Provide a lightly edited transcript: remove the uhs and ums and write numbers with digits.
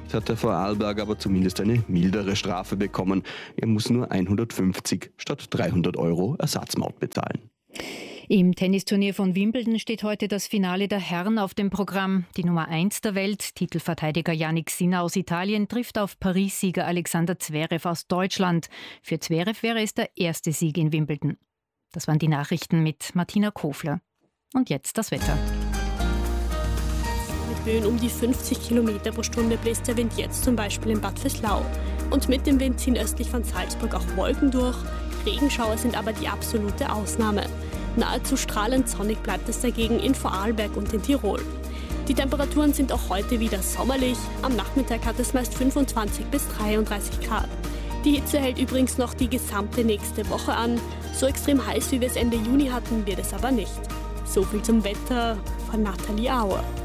Jetzt hat der Vorarlberger aber zumindest eine mildere Strafe bekommen. Er muss nur 150 statt 300 € Ersatzmaut bezahlen. Im Tennisturnier von Wimbledon steht heute das Finale der Herren auf dem Programm. Die Nummer 1 der Welt, Titelverteidiger Jannik Sinner aus Italien, trifft auf Paris-Sieger Alexander Zverev aus Deutschland. Für Zverev wäre es der erste Sieg in Wimbledon. Das waren die Nachrichten mit Martina Kofler. Und jetzt das Wetter. Mit Böen um die 50 km pro Stunde bläst der Wind jetzt zum Beispiel in Bad Vöslau. Und mit dem Wind ziehen östlich von Salzburg auch Wolken durch. Regenschauer sind aber die absolute Ausnahme. Nahezu strahlend sonnig bleibt es dagegen in Vorarlberg und in Tirol. Die Temperaturen sind auch heute wieder sommerlich. Am Nachmittag hat es meist 25 bis 33 Grad. Die Hitze hält übrigens noch die gesamte nächste Woche an. So extrem heiß, wie wir es Ende Juni hatten, wird es aber nicht. So viel zum Wetter von Nathalie Auer.